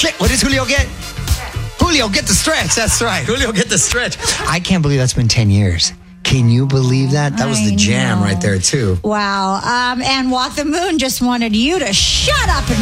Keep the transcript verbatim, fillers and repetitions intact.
shit. What does Julio get? Julio, get the stretch. That's right. Julio, get the stretch. I can't believe that's been ten years. Can you believe that? That was the I jam know. right there, too. Wow. Um, and Walk the Moon just wanted you to shut up and